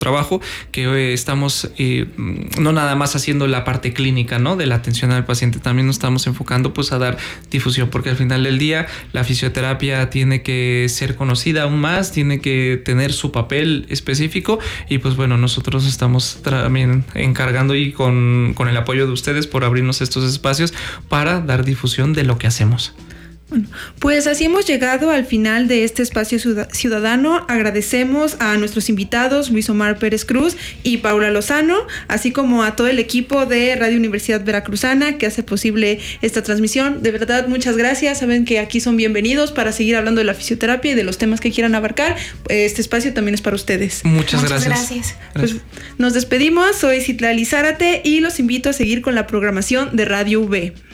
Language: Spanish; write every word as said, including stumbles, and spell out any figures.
trabajo, que hoy estamos eh, no nada más haciendo la parte clínica, ¿no?, de la atención al paciente, también nos estamos enfocando pues a dar difusión, porque al final del día la fisioterapia tiene que ser conocida aún más, tiene que tener su papel específico y pues bueno, nosotros estamos también encargando y con, con el apoyo de ustedes por abrirnos estos espacios para dar difusión de lo que hacemos. Bueno, pues así hemos llegado al final de este espacio ciudadano. Agradecemos a nuestros invitados Luis Omar Pérez Cruz y Paula Lozano, así como a todo el equipo de Radio Universidad Veracruzana que hace posible esta transmisión. De verdad, muchas gracias. Saben que aquí son bienvenidos para seguir hablando de la fisioterapia y de los temas que quieran abarcar. Este espacio también es para ustedes. Muchas, Muchas gracias. gracias. Pues nos despedimos. Soy Citlali Zárate y los invito a seguir con la programación de Radio U V.